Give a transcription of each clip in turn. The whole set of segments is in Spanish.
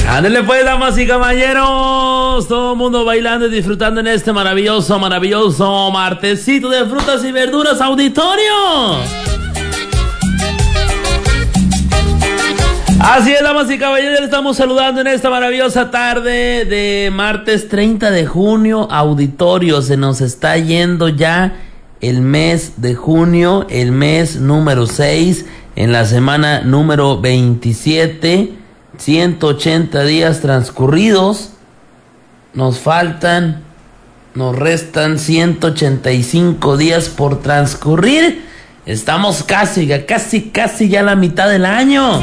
Ándale pues, damas y caballeros, todo el mundo bailando y disfrutando en este maravilloso martesito de frutas y verduras, auditorio. Así es, damas y caballeros, le estamos saludando en esta maravillosa tarde de martes 30 de junio, auditorio. Se nos está yendo ya el mes de junio, el mes número 6, en la semana número 27, 180 días transcurridos. Nos restan 185 días por transcurrir. Estamos casi ya a la mitad del año.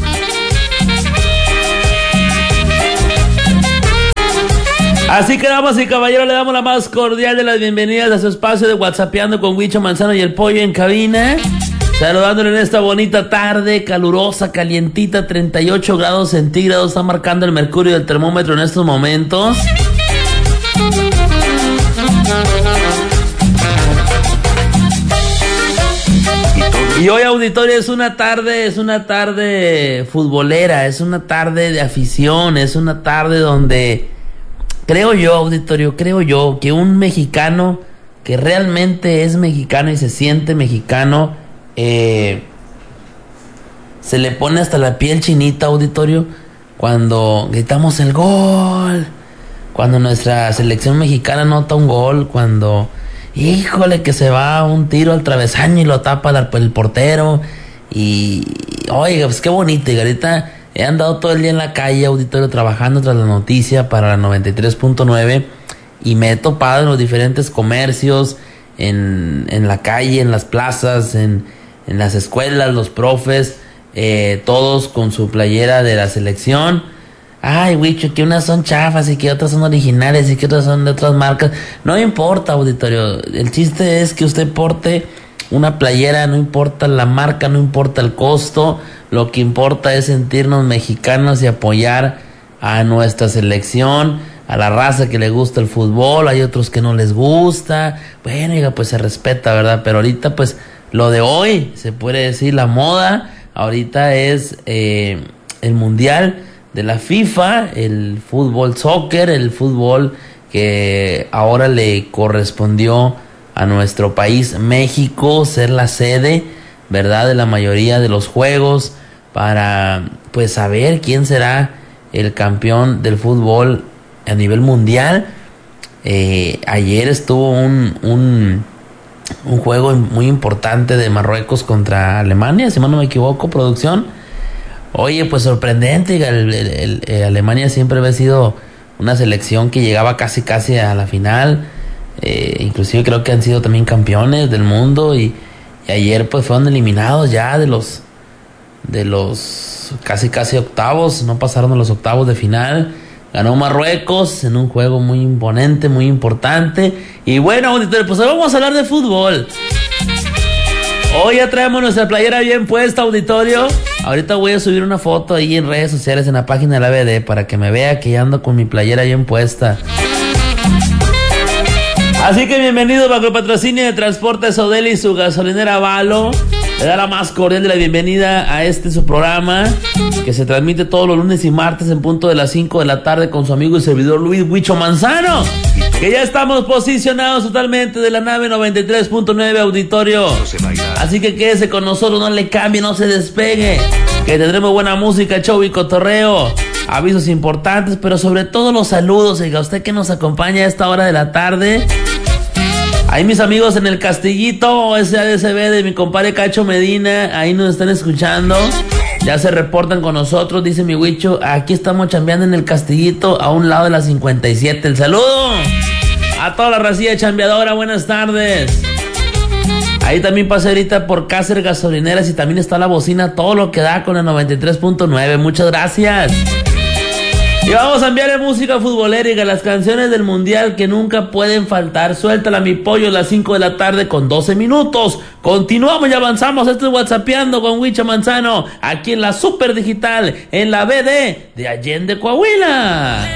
Así que, damas y caballeros, le damos la más cordial de las bienvenidas a su espacio de WhatsAppeando con Huicho Manzano y el Pollo en cabina. Saludándole en esta bonita tarde, calurosa, calientita, 38 grados centígrados. Está marcando el mercurio del termómetro en estos momentos. Y hoy, auditorio, es una tarde futbolera, es una tarde de afición, es una tarde donde... Creo yo que un mexicano que realmente es mexicano y se siente mexicano, se le pone hasta la piel chinita, auditorio, cuando gritamos el gol, cuando nuestra selección mexicana anota un gol, cuando, híjole, que se va un tiro al travesaño y lo tapa el portero. Y, oiga, pues qué bonito. Y ahorita he andado todo el día en la calle, auditorio, trabajando tras la noticia para la 93.9, y me he topado en los diferentes comercios, en la calle, en las plazas, en las escuelas, los profes, todos con su playera de la selección. Ay, Wicho, que unas son chafas y que otras son originales y que otras son de otras marcas. No importa, auditorio, el chiste es que usted porte una playera, no importa la marca, no importa el costo. Lo que importa es sentirnos mexicanos y apoyar a nuestra selección, a la raza que le gusta el fútbol. Hay otros que no les gusta. Bueno, pues se respeta, ¿verdad? Pero ahorita, pues, lo de hoy, se puede decir la moda, ahorita es el mundial de la FIFA, el fútbol soccer, el fútbol que ahora le correspondió a nuestro país, México, ser la sede, ¿verdad?, de la mayoría de los juegos, para pues saber quién será el campeón del fútbol a nivel mundial. Ayer estuvo un juego muy importante de Marruecos contra Alemania, si mal no me equivoco, producción. Oye, pues sorprendente. Alemania siempre había sido una selección que llegaba casi a la final. Inclusive creo que han sido también campeones del mundo, y ayer pues fueron eliminados ya de los casi octavos. No pasaron a los octavos de final. Ganó Marruecos en un juego muy imponente, muy importante. Y bueno, auditorio, pues hoy vamos a hablar de fútbol. Hoy ya traemos nuestra playera bien puesta, auditorio. Ahorita voy a subir una foto ahí en redes sociales, en la página de la BD, para que me vea que ya ando con mi playera bien puesta. Así que bienvenido bajo el patrocinio de Transportes Odeli y su gasolinera Valo. Le da la más cordial de la bienvenida a su programa, que se transmite todos los lunes y martes en punto de las 5 de la tarde con su amigo y servidor Luis Huicho Manzano, que ya estamos posicionados totalmente de la nave 93.9, auditorio. Así que quédese con nosotros, no le cambie, no se despegue, que tendremos buena música, show y cotorreo, avisos importantes, pero sobre todo los saludos. Oiga, usted que nos acompaña a esta hora de la tarde. Ahí mis amigos en el Castillito, SADCB de mi compadre Cacho Medina, ahí nos están escuchando. Ya se reportan con nosotros, dice mi Huicho. Aquí estamos chambeando en el Castillito, a un lado de la 57. El saludo a toda la racilla chambeadora, buenas tardes. Ahí también pasé ahorita por Cácer Gasolineras y también está la bocina, todo lo que da con el 93.9. Muchas gracias. Y vamos a enviarle música futbolera y las canciones del mundial que nunca pueden faltar. Suéltala, mi pollo, a las 5 de la tarde con 12 minutos. Continuamos y avanzamos. Esto es WhatsAppeando con Huicho Manzano, aquí en la Super Digital, en la BD de Allende, Coahuila.